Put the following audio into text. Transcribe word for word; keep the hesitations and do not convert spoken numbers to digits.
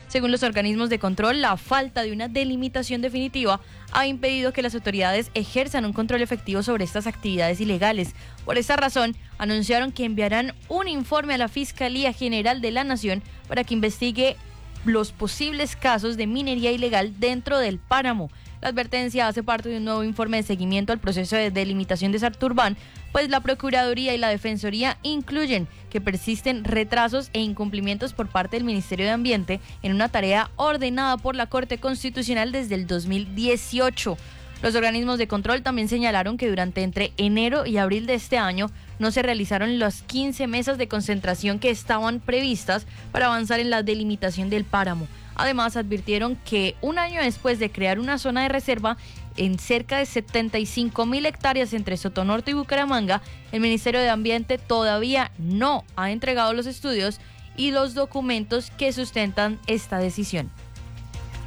Según los organismos de control, la falta de una delimitación definitiva ha impedido que las autoridades ejerzan un control efectivo sobre estas actividades ilegales. Por esta razón, anunciaron que enviarán un informe a la Fiscalía General de la Nación para que investigue los posibles casos de minería ilegal dentro del páramo. La advertencia hace parte de un nuevo informe de seguimiento al proceso de delimitación de Santurbán, pues la Procuraduría y la Defensoría incluyen que persisten retrasos e incumplimientos por parte del Ministerio de Ambiente en una tarea ordenada por la Corte Constitucional desde el dos mil dieciocho. Los organismos de control también señalaron que durante entre enero y abril de este año no se realizaron las quince mesas de concentración que estaban previstas para avanzar en la delimitación del páramo. Además, advirtieron que un año después de crear una zona de reserva en cerca de setenta y cinco mil hectáreas entre Sotonorte y Bucaramanga, el Ministerio de Ambiente todavía no ha entregado los estudios y los documentos que sustentan esta decisión.